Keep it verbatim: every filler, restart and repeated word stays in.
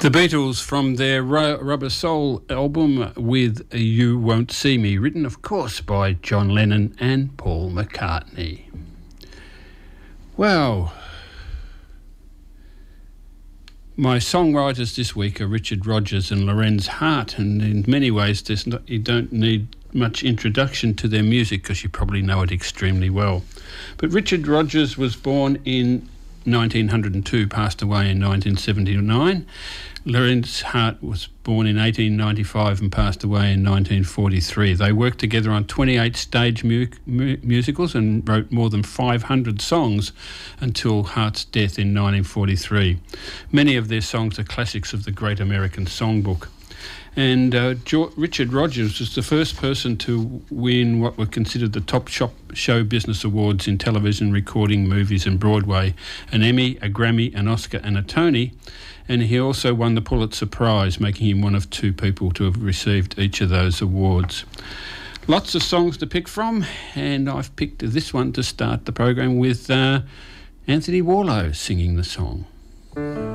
The Beatles from their Rubber Soul album with You Won't See Me, written of course by John Lennon and Paul McCartney. Well, my songwriters this week are Richard Rodgers and Lorenz Hart, and in many ways there's not, you don't need much introduction to their music because you probably know it extremely well. But Richard Rodgers was born in nineteen oh two, passed away in nineteen seventy-nine. Lorenz Hart was born in eighteen ninety-five and passed away in nineteen forty-three. They worked together on twenty-eight stage mu- mu- musicals and wrote more than five hundred songs until Hart's death in nineteen forty-three. Many of their songs are classics of the Great American Songbook. And uh, jo- Richard Rodgers was the first person to win what were considered the top shop show business awards in television, recording, movies and Broadway, an Emmy, a Grammy, an Oscar and a Tony. And he also won the Pulitzer Prize, making him one of two people to have received each of those awards. Lots of songs to pick from, and I've picked this one to start the program with uh, Anthony Warlow singing the song.